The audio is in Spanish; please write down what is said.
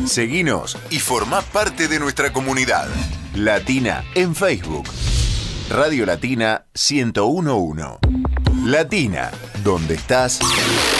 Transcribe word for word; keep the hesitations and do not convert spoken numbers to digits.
Seguinos y formá parte de nuestra comunidad. Latina en Facebook. Radio Latina ciento uno punto uno. Latina, donde estás.